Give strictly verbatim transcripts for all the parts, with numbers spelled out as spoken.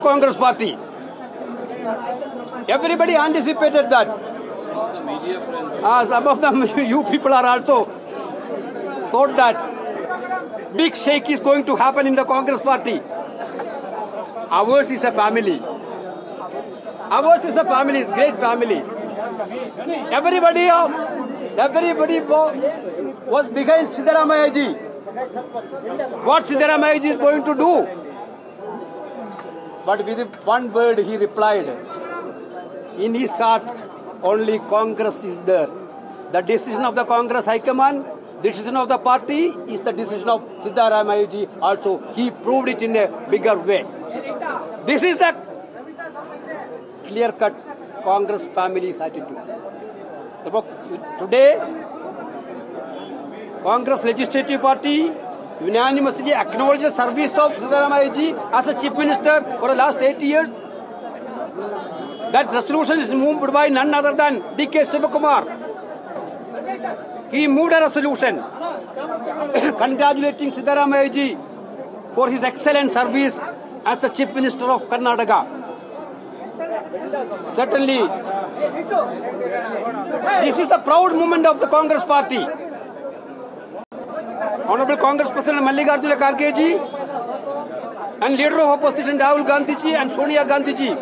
Congress party. Everybody anticipated that. Uh, some of them, you people are also thought that big shake is going to happen in the Congress party. Ours is a family. Ours is a family, great family. Everybody, uh, everybody was behind Siddaramaiah ji. What Siddaramaiah ji is going to do? But with one word he replied, in his heart only Congress is there. The decision of the Congress High Command, decision of the party is the decision of Siddaramaiah ji also. He proved it in a bigger way. This is the clear-cut Congress family's attitude. Today, Congress Legislative Party unanimously acknowledges the service of Siddaramaiah ji as a Chief Minister for the last eight years. That resolution is moved by none other than D K Shivakumar. He moved a resolution congratulating Siddaramaiah ji for his excellent service as the Chief Minister of Karnataka. Certainly, this is the proud moment of the Congress party. Honorable Congress President Mallikarjuna Kharge ji and leader of opposition Rahul Gandhi ji and Sonia Gandhi ji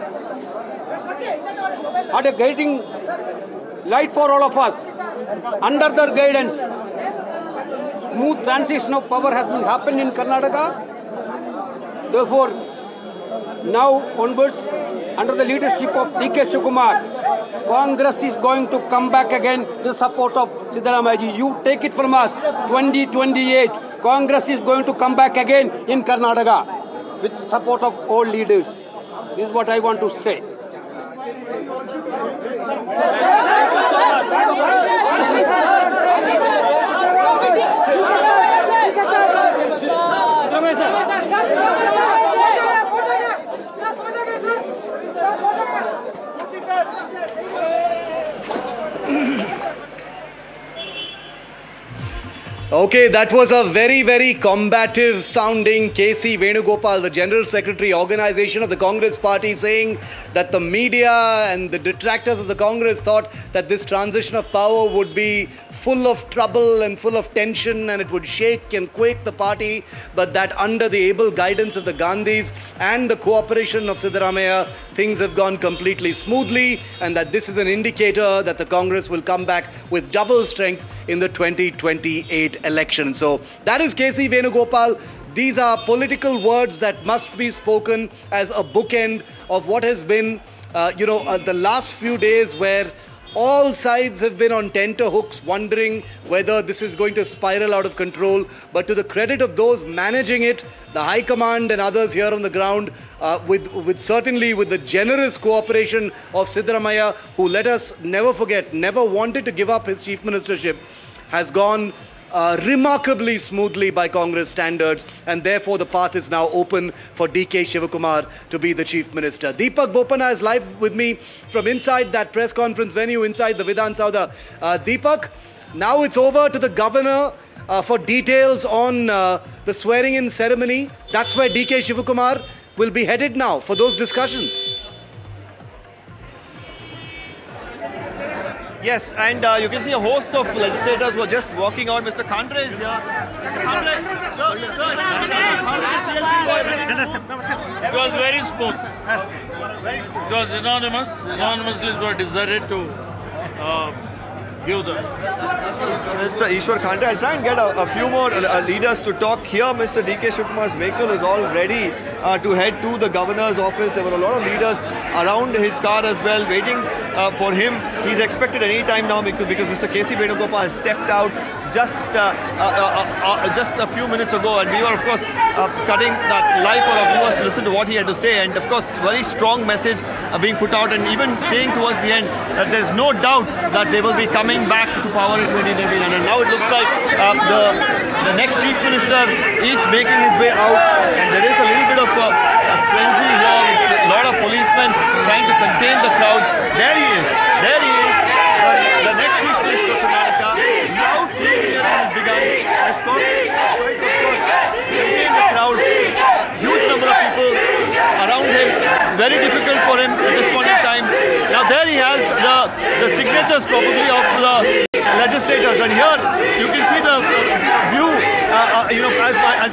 are a guiding light for all of us. Under their guidance, smooth transition of power has been happening in Karnataka. Therefore, now onwards, under the leadership of D K Shivakumar, Congress is going to come back again with the support of Siddaramaiah ji. You take it from us, twenty twenty-eight, Congress is going to come back again in Karnataka with the support of all leaders. This is what I want to say. Okay, that was a very, very combative sounding K C Venugopal, the General Secretary, Organization of the Congress Party, saying that the media and the detractors of the Congress thought that this transition of power would be full of trouble and full of tension and it would shake and quake the party, but that under the able guidance of the Gandhis and the cooperation of Siddaramaiah, things have gone completely smoothly, and that this is an indicator that the Congress will come back with double strength in the twenty twenty-eight election. So that is K C Venugopal. These are political words that must be spoken as a bookend of what has been, uh, you know, uh, the last few days where all sides have been on tenterhooks wondering whether this is going to spiral out of control. But to the credit of those managing it, the High Command and others here on the ground, uh, with, with certainly with the generous cooperation of Siddaramaiah, who, let us never forget, never wanted to give up his chief ministership, has gone Uh, remarkably smoothly by Congress standards, and therefore the path is now open for D K Shivakumar to be the Chief Minister. Deepak Bopanna is live with me from inside that press conference venue inside the Vidhan Soudha. Uh, Deepak, now it's over to the governor uh, for details on uh, the swearing-in ceremony. That's where D K Shivakumar will be headed now for those discussions. Yes, and uh, you can see a host of legislators who are just walking out. Mister Khandre is here. Mister Khandre, sir, sir, it was very smooth. It was unanimous. Unanimously were decided to uh, give the... Mister Ishwar Khandre, I'll try and get a, a few more uh, leaders to talk here. Mister D K Shivakumar's vehicle is all ready uh, to head to the governor's office. There were a lot of leaders around his car as well, waiting uh, for him. He's expected any time now because, because Mister K C Venugopal has stepped out just uh, uh, uh, uh, just a few minutes ago, and we were of course uh, cutting that live for our viewers to listen to what he had to say, and of course very strong message uh, being put out, and even saying towards the end that there's no doubt that they will be coming back to power in twenty twenty-nine. And now it looks like uh, the the next chief minister is making his way out, and there is a little bit of a, a frenzy here with a lot of policemen trying to contain the crowds. There he is, there he is, the, the next chief minister of Karnataka. Loud cheering has begun. Escorts, of course, contain the crowds. Huge number of people around him. very difficult for him at this point in time. Now there he has the, the signatures probably of the legislators, and here you can see the view, uh, uh, you know, as, as